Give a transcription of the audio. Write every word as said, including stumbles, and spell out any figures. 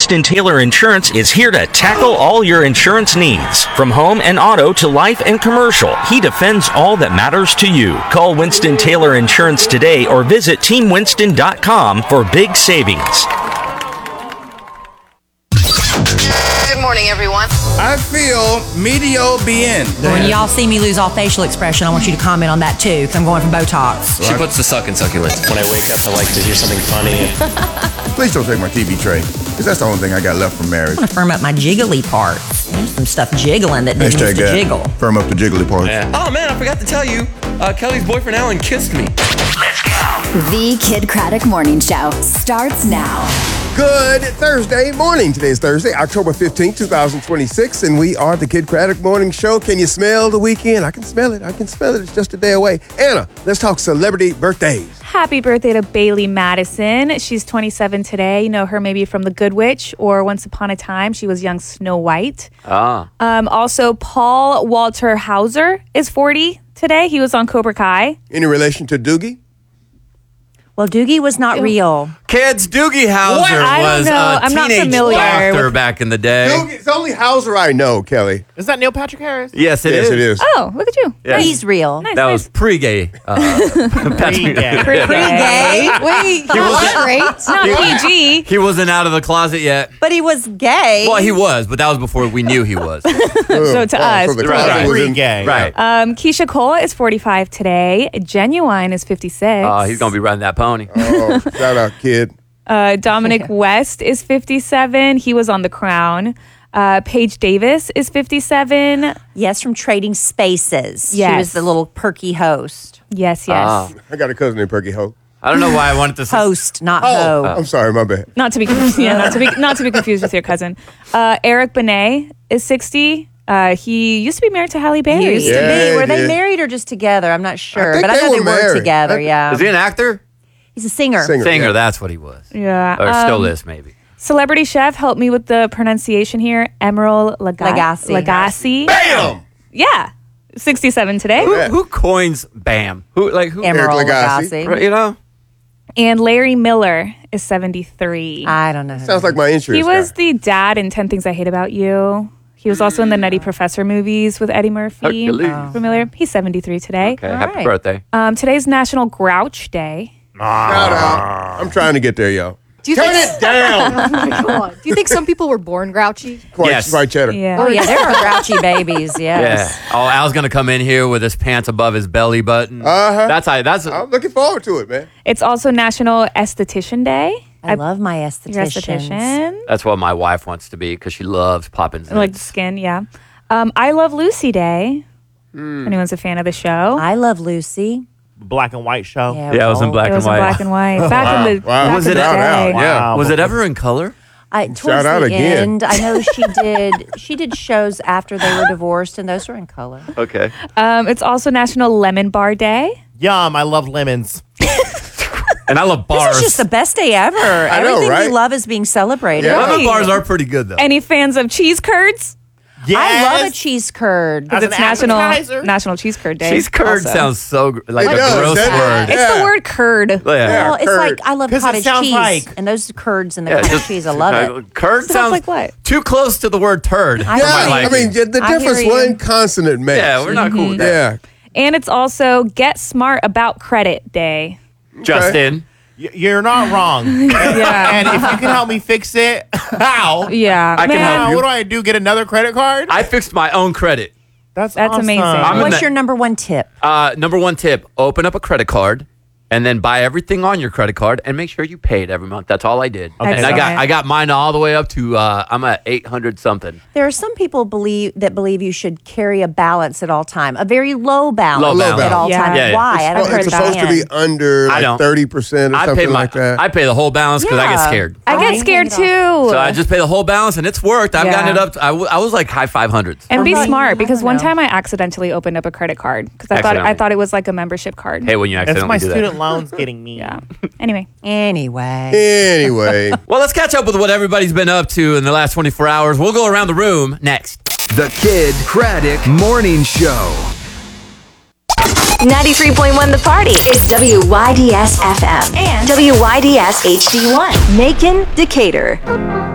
Winston Taylor Insurance is here to tackle all your insurance needs. From home and auto to life and commercial, he defends all that matters to you. Call Winston Taylor Insurance today or visit team winston dot com for big savings. Good morning, everyone. I feel medio bien. When y'all see me lose all facial expression, I want you to comment on that too, because I'm going for Botox. She puts the suck in succulents. When I wake up, I like to hear something funny. Please don't take my T V tray, because that's the only thing I got left from marriage. I want to firm up my jiggly parts. There's some stuff jiggling that didn't Hashtag used to that. jiggle. Firm up the jiggly parts. Yeah. Oh man, I forgot to tell you. Uh, Kelly's boyfriend Alan kissed me. Let's go. The Kid Craddock Morning Show starts now. Good Thursday morning. Today's Thursday, October fifteenth, twenty twenty-six, and we are the Kid Craddock Morning Show. Can you smell the weekend? I can smell it. I can smell it. It's just a day away. Anna, let's talk celebrity birthdays. Happy birthday to Bailey Madison. She's twenty-seven today. You know her maybe from The Good Witch or Once Upon a Time. She was young Snow White. Ah. Um, also, Paul Walter Hauser is forty today. He was on Cobra Kai. Any relation to Doogie? Well, Doogie was not real. Kids, Doogie Howser What? I don't was know. a I'm not teenage familiar doctor with- back in the day. Doogie, it's only Hauser I know, Kelly. Is that Neil Patrick Harris? Yes, it yes, is. it is. Oh, look at you. Yeah. He's real. Nice, That nice. was pre-gay. Uh, Patrick- Pre-gay. Pre-gay. Wait, he was great. Not P G. He wasn't out of the closet yet. But he was gay. Well, he was, but that was before we knew he was. So to Oh, us. so the Right, closet right. was in- Pre-gay. Right. Um, Keisha Cole is forty-five today. Genuine is fifty-six. Oh, he's going to be riding that pony. Oh, shout out, kid. Uh, Dominic West is fifty-seven. He was on The Crown. Uh, Paige Davis is fifty-seven. Yes, from Trading Spaces. She Yes. was the little perky host. Yes, yes. Ah. I got a cousin named Perky Ho. I don't know why I wanted to say. Host, not Oh, ho. I'm sorry, my bad. Not to be confused. Yeah, not to be not to be confused with your cousin. Uh, Eric Benet is sixty. Uh, he used to be married to Halle Berry. He used to Yeah, be. Were he they did. married or just together? I'm not sure. think but I they know they were were married. together, I- yeah. Is he an actor? He's a singer. Singer. Singer, yeah. that's what he was. Yeah. Or still um, is, maybe. Celebrity chef, help me with the pronunciation here. Emerald Laga- Lagasse. Lagasse. Bam! Yeah. sixty-seven today. Who, Yeah. who coins BAM? Who like who? Emerald Eric Lagasse. Lagasse. Right, you know? And Larry Miller is seventy-three. I don't know. Sounds like my insurance He was guy. the dad in ten Things I Hate About You. He was also in the Nutty Professor movies with Eddie Murphy. Hercules. Oh. Familiar? He's seventy-three today. Okay, All happy right. birthday. Um, today's National Grouch Day. Shout out. I'm trying to get there, y'all. Do you Turn think, it down. Do you think some people were born grouchy? Quite, Yes. quite cheddar. Yeah. Oh, yeah, there are grouchy babies, yes. Yeah. Oh, Al's gonna come in here with his pants above his belly button. Uh-huh. That's how. That's. I'm looking forward to it, man. It's also National Esthetician Day. I love my Your estheticians. esthetician. That's what my wife wants to be because she loves popping. Like skin, yeah. Um, I Love Lucy Day. Hmm. Anyone's a fan of the show. I love Lucy. Black and white show. Yeah, Yeah, it was in old. black it was and in white. black and white. Back Wow. in the, Wow. back Was in it the out, day. out, yeah. Wow. Was it ever in color? I, towards Shout out the again. end, I know she did. She did shows after they were divorced, and those were in color. Okay. Um, it's also National Lemon Bar Day. Yum, I love lemons. And I love bars. This is just the best day ever. I know, Everything right? we love is being celebrated. Yeah. Lemon bars are pretty good though. Any fans of cheese curds? Yes. I love a cheese curd. As It's an National appetizer? National Cheese Curd Day. Cheese curd also. sounds so gr- like It a does, gross doesn't it? word. It's Yeah. the word curd. Yeah. Yeah. Well, it's curd. like I love 'Cause it cottage sounds cheese, like- and those curds and the Yeah, cottage just- cheese. I love uh, it. Curd Sounds sounds like what? too close to the word turd. I for Yeah, my I liking. mean, the I difference hear you. one consonant makes. yeah, we're not cool with that. Yeah. And it's also Get Smart About Credit Day. Justin, Y- You're not wrong. Yeah. And if you can help me fix it, how? Yeah. I can Man, help Now, you. what do I do? Get another credit card? I fixed my own credit. That's That's awesome. amazing. I'm in What's the- your number one tip? Uh, number one tip: open up a credit card, and then buy everything on your credit card, and make sure you pay it every month. That's all I did. Okay. And I got Excellent. I got mine all the way up to uh, I'm at eight hundred something. There are some people believe that believe you should carry a balance at all time, a very low balance, Low balance. at all Yeah. time. Yeah, yeah. Why? I don't Well, it's supposed to be understand. under I like don't. thirty percent or I pay something my like that. I pay the whole balance because I get Yeah. scared. I Right. get scared Hang too. So I just pay the whole balance, and it's worked. I've Yeah. gotten it up. To, I, w- I was like high five hundreds. and be Right. smart I because don't one know. time I accidentally opened up a credit card because I thought I Accidentally. thought it was like a membership card. Hey, when you That's accidentally my do student that. loans getting me. Yeah. Anyway, Anyway, Anyway. Well, let's catch up with what everybody's been up to in the last twenty-four hours. We'll go around the room next. The Kid Craddock Morning Show. ninety-three point one The Party is W Y D S F M and W Y D S H D one, Macon, Decatur.